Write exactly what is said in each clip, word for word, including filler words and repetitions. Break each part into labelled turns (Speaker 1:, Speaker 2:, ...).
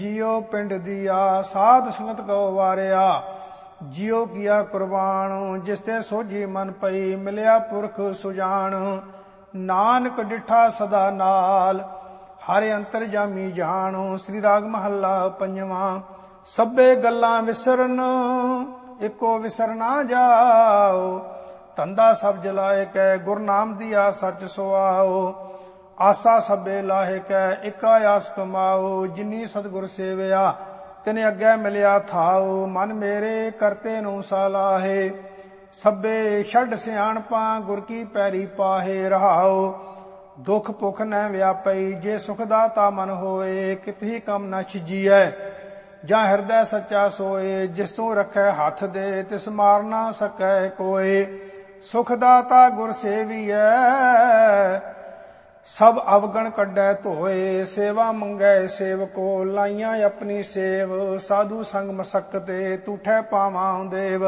Speaker 1: जियो पिंड दिया साध संगत को वारिया, जियो किया कुर्बान जिसते सोझी मन पई, मिलिया पुरख सुजान नानक डिठा सदा नाल, हरे अंतर जामी जान। श्री राग महला पंजवा। सभे गल्लां विसरन इको विसर ना जाओ, धंधा सब जलाए कै गुर नाम दिया सच सुआओ। आसा सबे लाहे कै इका आस कमाओ, जिनी सतगुर सेविया तिने अगे मिलिया थाओ। मन मेरे करते नु सलाहे, सभे छड़ सियाणपा गुर की पैरी पाहे रहाओ। दुख भुख न व्यापई जे सुखदाता मन होए, कितही कम न छिजीए ਜਾਂ ਹਿਰਦੈ ਸੱਚਾ ਸੋਏ। ਜਿਸ ਤੂੰ ਰੱਖੈ ਹੱਥ ਦੇ ਤਿਸ ਮਾਰ ਨਾ ਸਕੈ ਕੋਏ, ਸੁਖ ਦਾਤਾ ਗੁਰ ਸੇਵੀਐ ਸਭ ਅਵਗਣ ਕੱਢੈ ਧੋਏ। ਸੇਵਾ ਮੰਗੈ ਸੇਵਕੋ ਲਾਈਆਂ ਆਪਣੀ ਸੇਵ, ਸਾਧੂ ਸੰਗ ਮਸਕਤੇ ਤੂਠੈ ਪਾਵਾਂ ਦੇਵ।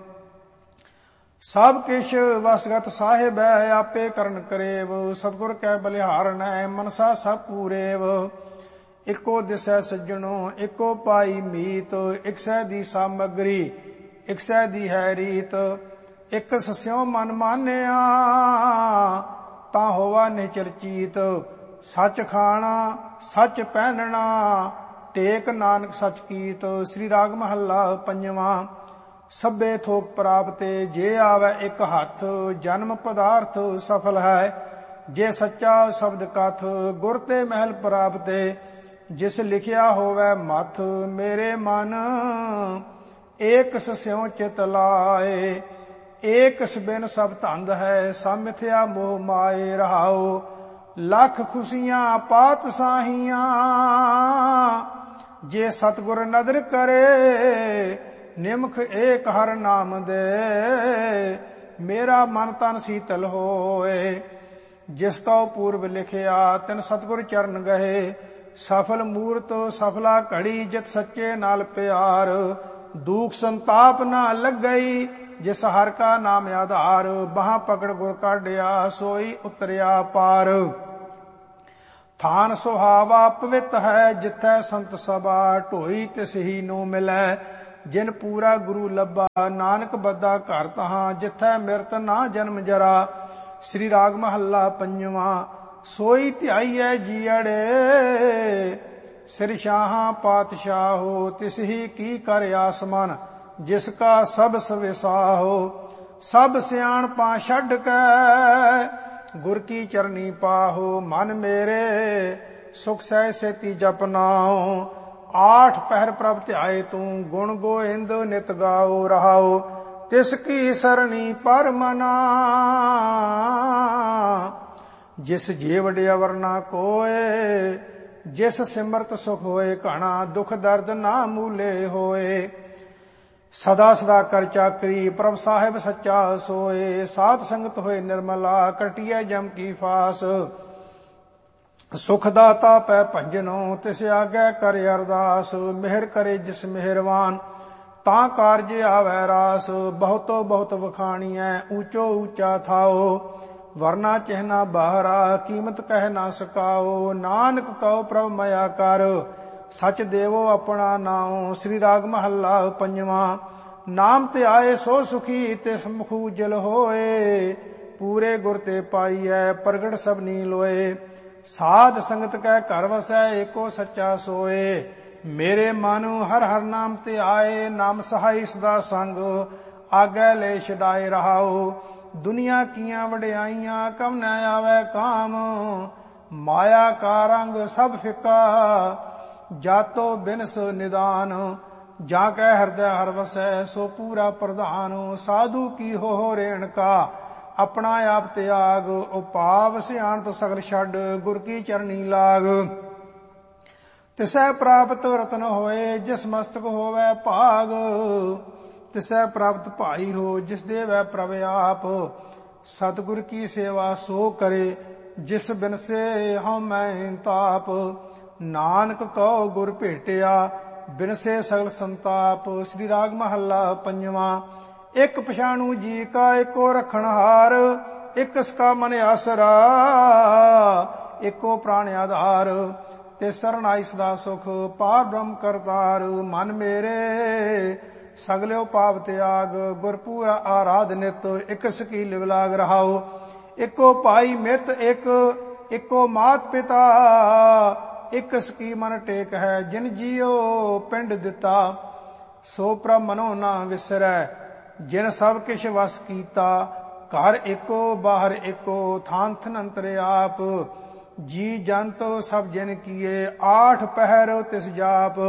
Speaker 1: ਸਭ ਕਿਛ ਵਸਗਤ ਸਾਹਿਬ ਹੈ ਆਪੇ ਕਰਨ ਕਰੇਵ, ਸਤਿਗੁਰ ਕੈ ਬਲਿਹਾਰਣੈ ਮਨਸਾ ਸਭ ਪੂਰੇਵ। इको दिसै सज्जनो इको पाई मीत, इक सै दी सामग्री इक सै दी है रीत। इक सस्यों मन मानिया तां होवा निचर चीत, सच खाना सच पहनना टेक नानक सच कीत। श्री राग महला पंजवा। सभे थोक प्राप्ते जे आवे एक हथ, जन्म पदार्थ सफल है जे सच्चा शब्द कथ। गुर ते महल प्राप्ते जिस लिखिया होवे मथ, मेरे मन एक स्यों चित लाए। एक बिन सब धंध है सामिथ्या मोह माए रहाओ। लख खुशियां पात साहियां जे सतगुर नदर करे, निमख एक हर नाम दे मेरा मन तन शीतल होए। जिस तो पूर्व लिखिया तिन सतगुर चरण गए, सफल मूरत सफला घड़ी जित सच्चे नाल प्यार। दुख संताप ना लग गई जिस हर का नाम आधार, बाह पकड़ गुर काढ़िया सोई उतरिया पार। थान सुहावा पवित है जिथै संत सभा, ढोई तिस ही नो मिलै जिन पूरा गुरु लब्बा। नानक बद्दा घर तहां जिथै मिरत ना जन्म जरा। श्री राग महला पंजवा। सोई ध्याईऐ जीअड़े सिर शाहां पातशाहो, तिस ही की कर आसमान जिसका सब सविसाहो। सब सियाणपा छड्ड कै गुर की चरनी पाहो, मन मेरे सुख सह सेती जपनाओ। आठ पहर प्रभ ध्याए तू गुण गोविंद नित गाओ रहाओ। तिसकी सरणी पर मना जिस जीवड़ अवर ना कोय, जिस सिमरत सुख होए घना दुख दर्द ना मूले होए। सदा सदा कर चाकरी प्रभ साहिब सच्चा सोए, सात संगत होए निर्मला कटिया जम की फास। सुख दाता पै भंजनो तिस आगे कर अरदास, मेहर करे जिस मेहरवान तां कारज आवै रास। बहुतो बहुत वखाणीਐ ऊंचो ऊंचा थाओ, वरना चिहना बाहरा कीमत कह ना सकाओ। नानक कहो प्रभ मया कर सच देवो अपना नाओ। श्री राग महला पंजवा। नाम ते आए सो सुखी तिस मुख उजल होए, पूरे गुर ते पाईऐ प्रगट सबनी लोए। साध संगत कह घर वसै एको सच्चा सोए, मेरे मन हर हर नाम ते आए। नाम सहाई सदा संग आगे ले छडाए रहाओ। दुनिया कियां वड्याइयां कम न आवे काम, माया का रंग सब फिका जातो बिनस निदान। जाके हृदय हर वसै सो पूरा प्रधान, साधु की हो रेण का अपना आप त्याग। उपाव सियाणत सगल छड गुर की चरनी लाग। तिसै प्राप्त रतन होए जिस मस्तक होवे भाग, तिसै प्राप्त भाई हो जिस देवै प्रभ आप। सतगुर की सेवा सो करे जिस बिन से हम मैं ताप। नानक कहो गुर भेटिया बिन से सगल संताप। श्री राग महला पंजवा। एक पछाणु जी का एको रखण हार, एक इसका मन आसरा एको प्राण आधार। ਤੇ ਸਰਣਾਈ ਸਦਾ ਸੁਖ। ਪਾਰ ਬ੍ਰਹਮ ਕਰਤਾਰ ਮਨ ਮੇਰੇ, ਸਗਲਿਓ ਪਾਪ ਤਿਆਗ। ਗੁਰਪੂਰਾ ਆਰਾਧ ਨਿਤ, ਇਕ ਸਕੀ ਲਿਵ ਲਾਗ ਰਹਾਓ। ਇੱਕੋ ਭਾਈ ਮਿੱਤ ਇੱਕ, ਇੱਕੋ ਮਾਤ ਪਿਤਾ, ਇਕ ਸਕੀ ਮਨ ਟੇਕ ਹੈ। ਜਿਨ ਜੀਓ ਪਿੰਡ ਦਿੱਤਾ, ਸੋ ਪ੍ਰਭ ਮਨੋ ਨਾ ਵਿਸਰੈ। ਜਿਨ ਸਭ ਕਿਛ ਵਸ ਕੀਤਾ, ਘਰ ਏਕੋ ਬਾਹਰ ਏਕੋ, ਥਾਨ ਥਨ ਅੰਤਰ ਆਪ। ਜੀ ਜੰਤ ਸਭ ਜਿਨ ਕੀਏ, ਆਠ ਪਹਿਰ ਤਿਸ ਜਾਪ।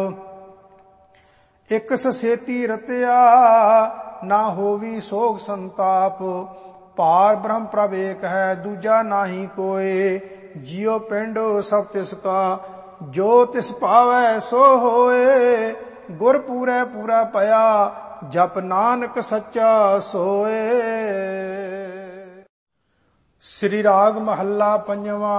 Speaker 1: ਇਕ ਸਸੇਤੀ ਰਤਿਆ, ਨਾ ਹੋਵੀ ਸੋਗ ਸੰਤਾਪ। ਪਾਰ ਬ੍ਰਹਮ ਪ੍ਰਭ ਏਕ ਹੈ, ਦੂਜਾ ਨਾਹੀ ਕੋਏ। ਜਿਉ ਪਿੰਡ ਸਭ ਤਿਸ ਕਾ, ਜੋ ਤਿਸ ਭਾਵੈ ਸੋ ਹੋਏ। ਗੁਰ ਪੂਰੈ ਪੂਰਾ ਭਇਆ, ਜਪ ਨਾਨਕ ਸੱਚਾ ਸੋਏ। ਸ੍ਰੀ ਰਾਗ ਮਹੱਲਾ ਪੰਜਵਾਂ।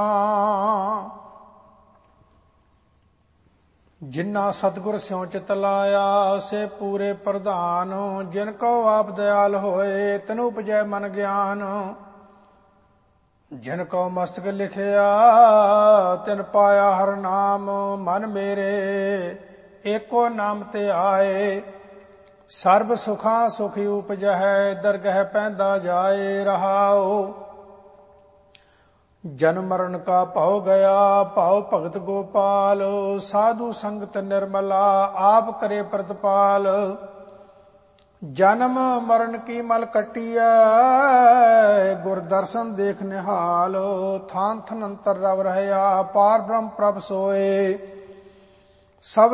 Speaker 1: ਜਿਨ੍ਹਾਂ ਸਤਿਗੁਰ ਸਿਉ ਚਿਤ ਲਾਇਆ, ਸੇ ਪੂਰੇ ਪ੍ਰਧਾਨ। ਜਿਨ ਕੋ ਆਪ ਦਇਆਲ ਹੋਏ, ਤਨੁ ਉਪਜੈ ਮਨ ਗਿਆਨ। ਜਿਨ ਕੋ ਮਸਤਕ ਲਿਖਿਆ, ਤਿਨ ਪਾਇਆ ਹਰ ਨਾਮ। ਮਨ ਮੇਰੇ ਏਕੋ ਨਾਮ ਤੇ ਆਏ, ਸਰਬ ਸੁਖਾਂ ਸੁਖ ਉਪਜਹਿ। ਦਰਗਹਿ ਪੈਂਦਾ ਜਾਏ ਰਹਾਓ। ਜਨਮ ਮਰਨ ਕਾ ਭਉ ਗਿਆ, ਭਉ ਭਗਤ ਗੋਪਾਲ। ਸਾਧੂ ਸੰਗਤ ਨਿਰਮਲਾ, ਆਪ ਕਰੇ ਪ੍ਰਤਪਾਲ। ਜਨਮ ਮਰਨ ਕੀ ਮਲ ਕੱਟੀਐ, ਗੁਰ ਦਰਸ਼ਨ ਦੇਖ ਨਿਹਾਲ। ਥਾਨ ਥਨ ਅੰਤਰ ਰਵ ਰਹਿਆ, ਪਾਰ ਬ੍ਰਹਮ ਪ੍ਰਭ ਸੋਏ। ਸਭ